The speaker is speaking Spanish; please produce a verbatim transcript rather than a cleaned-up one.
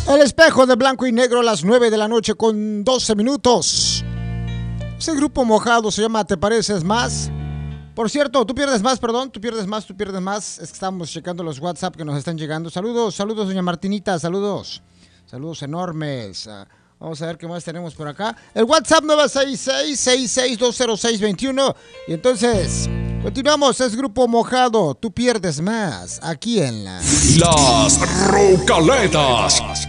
El espejo de blanco y negro a las nueve de la noche con doce minutos. Ese grupo mojado se llama ¿Te pareces más? Por cierto, tú pierdes más, perdón, tú pierdes más, tú pierdes más. Es que estamos checando los WhatsApp que nos están llegando. Saludos, saludos, doña Martinita, saludos. Saludos enormes. Uh, vamos a ver qué más tenemos por acá. El WhatsApp nueve seis seis, seis seis dos cero seis dos uno. Y entonces, continuamos. Es grupo mojado. Tú pierdes más. Aquí en la... Las Rocaletas.